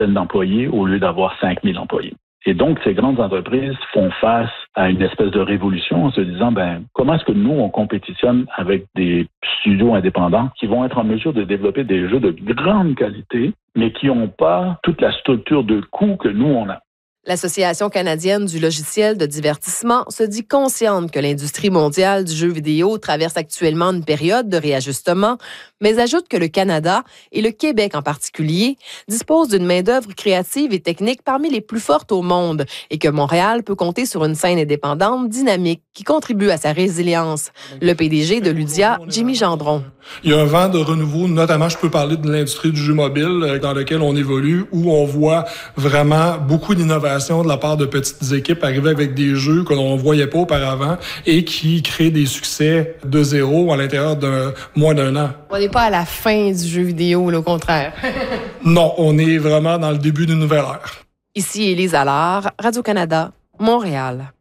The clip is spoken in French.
d'employés au lieu d'avoir 5 000 employés. Et donc, ces grandes entreprises font face à une espèce de révolution en se disant, comment est-ce que nous, on compétitionne avec des studios indépendants qui vont être en mesure de développer des jeux de grande qualité, mais qui n'ont pas toute la structure de coût que nous, on a. L'Association canadienne du logiciel de divertissement se dit consciente que l'industrie mondiale du jeu vidéo traverse actuellement une période de réajustement, mais ajoute que le Canada, et le Québec en particulier, disposent d'une main-d'œuvre créative et technique parmi les plus fortes au monde et que Montréal peut compter sur une scène indépendante dynamique qui contribue à sa résilience. Le PDG de Ludia, Jimmy Gendron. Il y a un vent de renouveau, notamment je peux parler de l'industrie du jeu mobile dans lequel on évolue, où on voit vraiment beaucoup d'innovation de la part de petites équipes arriver avec des jeux que l'on ne voyait pas auparavant et qui créent des succès de zéro à l'intérieur de moins d'un an. On n'est pas à la fin du jeu vidéo, au contraire. Non, on est vraiment dans le début d'une nouvelle ère. Ici Élise Allard, Radio-Canada, Montréal.